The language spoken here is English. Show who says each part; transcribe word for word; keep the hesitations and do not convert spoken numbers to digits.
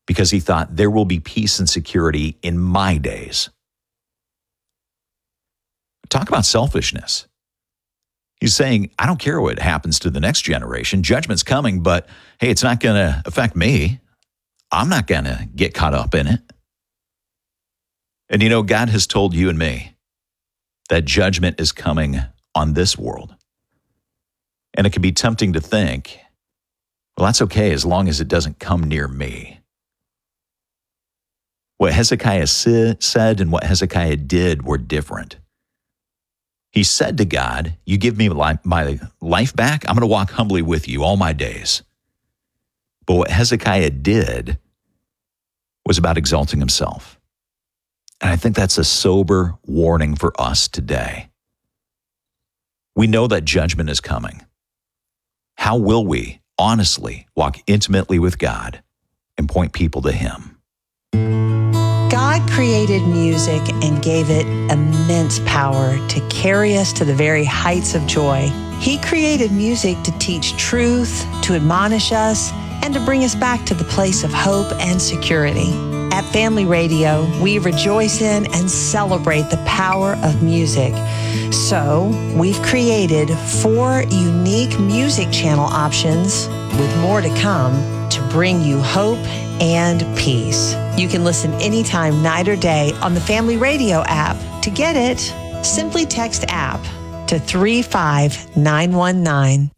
Speaker 1: because he thought there will be peace and security in my days. Talk about selfishness. He's saying, I don't care what happens to the next generation. Judgment's coming, but hey, it's not going to affect me. I'm not going to get caught up in it. And you know, God has told you and me that judgment is coming on this world. And it can be tempting to think, well, that's okay as long as it doesn't come near me. What Hezekiah said and what Hezekiah did were different. He said to God, you give me my life back, I'm going to walk humbly with you all my days. But what Hezekiah did was about exalting himself. And I think that's a sober warning for us today. We know that judgment is coming. How will we honestly walk intimately with God and point people to Him?
Speaker 2: God created music and gave it immense power to carry us to the very heights of joy. He created music to teach truth, to admonish us, and to bring us back to the place of hope and security. At Family Radio, we rejoice in and celebrate the power of music. So, we've created four unique music channel options, with more to come, to bring you hope and peace. You can listen anytime, night or day, on the Family Radio app. To get it, simply text app to three five nine one nine.